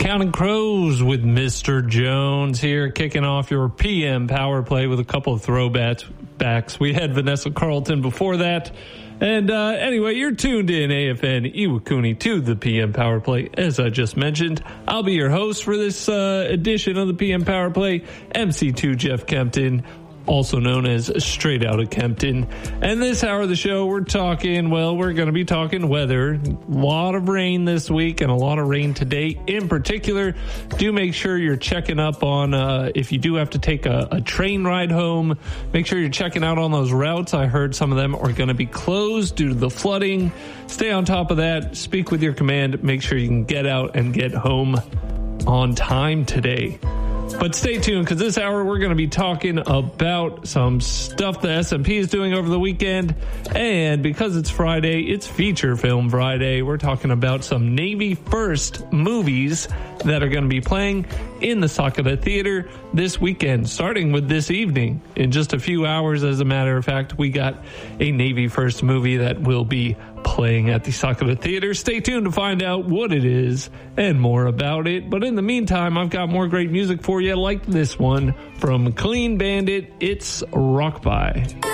Counting Crows with Mr. Jones here, kicking off your PM Power Play with a couple of throwbacks. We had Vanessa Carlton before that. And anyway, you're tuned in, AFN Iwakuni, to the PM Power Play. As I just mentioned, I'll be your host for this edition of the PM Power Play, MC2 Jeff Kempton, also known as Straight Outta Kempton. And this hour of the show, we're going to be talking weather. A lot of rain this week and a lot of rain today. In particular, do make sure you're checking up on, if you do have to take a train ride home, make sure you're checking out on those routes. I heard some of them are going to be closed due to the flooding. Stay on top of that. Speak with your command. Make sure you can get out and get home on time today. But stay tuned, because this hour we're going to be talking about some stuff the S&P is doing over the weekend. And because it's Friday, it's Feature Film Friday. We're talking about some Navy First movies that are going to be playing in the Sakata Theater this weekend, starting with this evening. In just a few hours, as a matter of fact, we got a Navy First movie that will be playing at the Sakata Theater. Stay tuned to find out what it is and more about it. But in the meantime, I've got more great music for you, like this one from Clean Bandit. It's Rock By.